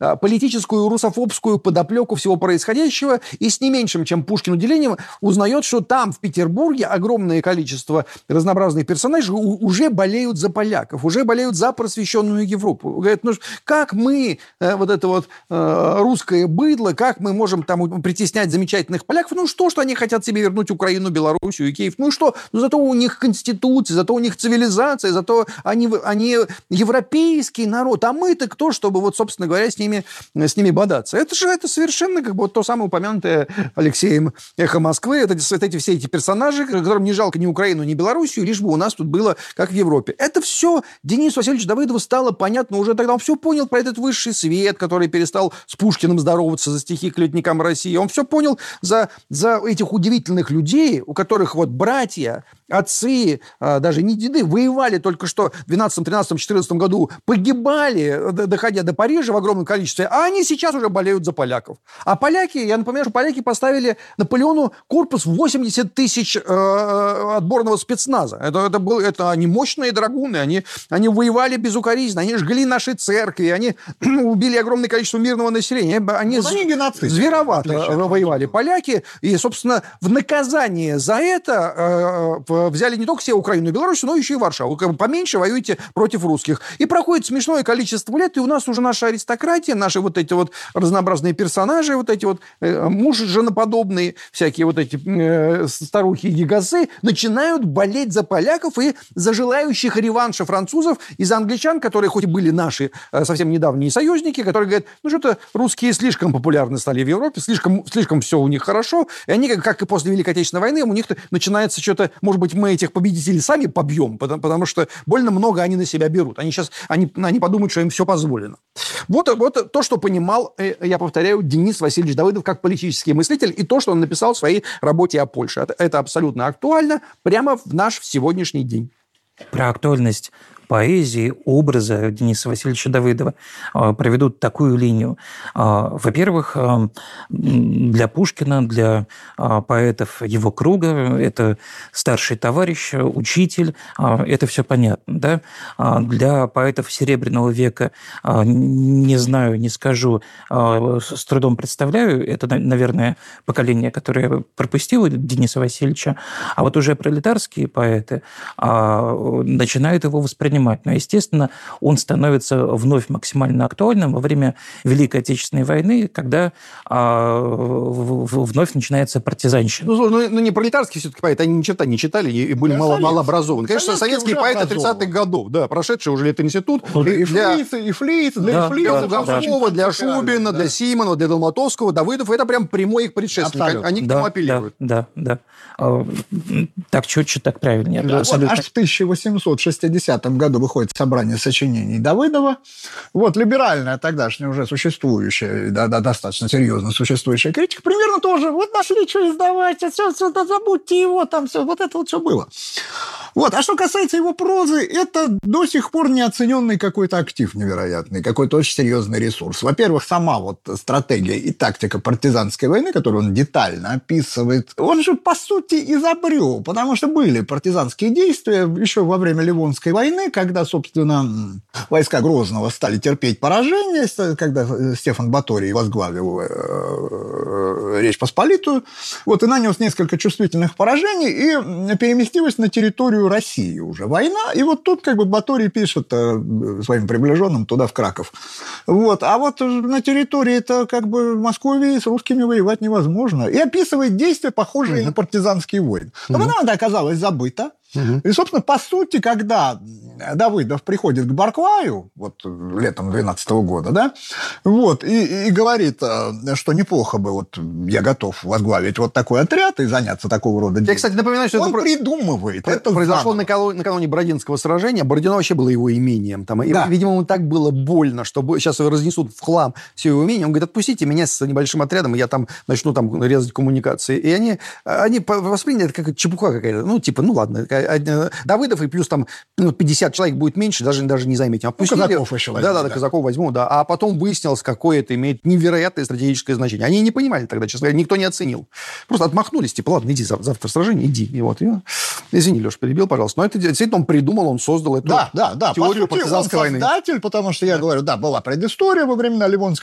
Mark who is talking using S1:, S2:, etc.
S1: политическую русофобскую подоплеку всего происходящего и с не меньшим, чем Пушкин удивлением, узнает, что там, в Петербурге, огромное количество разнообразных персонажей уже болеют за поляков, уже болеют за просвещенную Европу. Говорят, ну как мы, вот это вот русское быдло, как мы можем там притеснять замечательных поляков? Ну что они хотят себе вернуть Украину, Белоруссию и Киев? Ну что? Ну зато у них конституция, зато у них цивилизация, зато они европейский народ. А мы-то кто, чтобы вот, собственно говоря, с ними бодаться? Это совершенно как бы вот то самое упомянутое Алексеем «Эхо Москвы». Это все эти персонажи, которым не жалко ни Украину, ни Белоруссию, лишь бы у нас тут было как в Европе. Это все Денису Васильевичу Давыдову стало понятно уже тогда. Он все понял про этот высший свет, который перестал с Пушкиным здороваться за стихи к летникам России. Он все понял за этих удивительных людей, у которых вот братья, отцы, даже не деды, воевали только что в 12, 13, 14 году, погибали, доходя до Парижа в огромном количестве, а они сейчас уже болеют за поляков. А поляки, я напоминаю, что поляки поставили Наполеону корпус в 80 тысяч отборного спецназа. Это они мощные драгуны, они воевали безукоризненно, они жгли наши церкви, они убили огромное количество мирного населения. Они зверовато воевали, поляки, и, собственно, в наказание за это взяли не только все Украину и Белоруссию, но еще и Варшаву. Поменьше воюйте против русских. И проходит смешное количество лет, и у нас уже наша аристократия, наши вот эти вот разнообразные персонажи, вот эти вот муж-женоподобные, всякие вот эти старухи и гигасы, начинают болеть за поляков и за желающих реванша французов и за англичан, которые хоть и были наши совсем недавние союзники, которые говорят, ну что-то русские слишком популярны стали в Европе, слишком все у них хорошо, и они, как и после Великой Отечественной войны, у них начинается что-то, может быть, мы этих победителей сами побьем, потому что больно много они на себя берут. Они подумают, что им все позволено. Вот то, что понимал, я повторяю, Денис Васильевич Давыдов как политический мыслитель, и то, что он написал в своей работе о Польше. Это абсолютно актуально прямо в наш сегодняшний день.
S2: Про актуальность поэзии, образа Дениса Васильевича Давыдова проведут такую линию. Во-первых, для Пушкина, для поэтов его круга, это старший товарищ, учитель, это все понятно. Да? Для поэтов Серебряного века, не знаю, не скажу, с трудом представляю, это, наверное, поколение, которое пропустило Дениса Васильевича, а вот уже пролетарские поэты начинают его воспринимать. Но, естественно, он становится вновь максимально актуальным во время Великой Отечественной войны, когда вновь начинается партизанщина.
S1: Ну, не пролетарские все-таки поэты, они ни черта не читали и были малообразованы. Конечно, советские поэты 30-х годов, да, прошедшие уже Литинститут.
S3: И Флиц, для
S1: Гавкова, для Шубина, для Симонова, для Долматовского, Давыдов, это прям прямой их предшественник. Они к нему апеллируют.
S2: Да. Так четче, так правильнее.
S3: Аж в 1860 году выходит собрание сочинений Давыдова. Вот либеральная тогдашняя уже существующая, достаточно серьезно существующая критика, примерно тоже. Вот нашли, что издавать, все, забудьте его, там все, вот это вот все было. Вот. А что касается его прозы, это до сих пор неоцененный какой-то актив невероятный, какой-то очень серьезный ресурс. Во-первых, сама вот стратегия и тактика партизанской войны, которую он детально описывает, он же, по сути, изобрел, потому что были партизанские действия еще во время Ливонской войны, когда, собственно, войска Грозного стали терпеть поражение, когда Стефан Баторий возглавил Речь Посполитую, вот, и нанес несколько чувствительных поражений, и переместилась на территорию России уже война, и вот тут как бы Баторий пишет своим приближенным туда, в Краков. Вот. А вот на территории-то как бы Москве с русскими воевать невозможно. И описывает действия, похожие на партизанские войны. Но потом это оказалось забыто. И, собственно, по сути, когда Давыдов приходит к Барклаю, вот летом 12 года, да, вот, и говорит, что неплохо бы, вот, я готов возглавить вот такой отряд и заняться такого рода делом.
S1: Я, кстати, напоминаю, что
S3: он придумывает.
S1: Это произошло накануне Бородинского сражения. Бородино вообще было его имением. Там, да. И, видимо, ему так было больно, что сейчас его разнесут в хлам все его имение. Он говорит, отпустите меня с небольшим отрядом, и я там начну там резать коммуникации. И они восприняли это как чепуха какая-то. Ну, типа, ну, ладно, Давыдов и плюс там 50 человек будет меньше, даже не заметим. Опустили.
S3: Казаков еще возьму.
S1: Да, казаков возьму, да. А потом выяснилось, какое это имеет невероятное стратегическое значение. Они не понимали тогда, честно говоря, никто не оценил. Просто отмахнулись, типа, ладно, иди завтра в сражение, иди. И вот, извини, Леша, перебил, пожалуйста. Но это действительно он придумал, он создал эту теорию партизанской войны.
S3: Создатель, потому что я говорю, да, была предыстория во времена Ливонской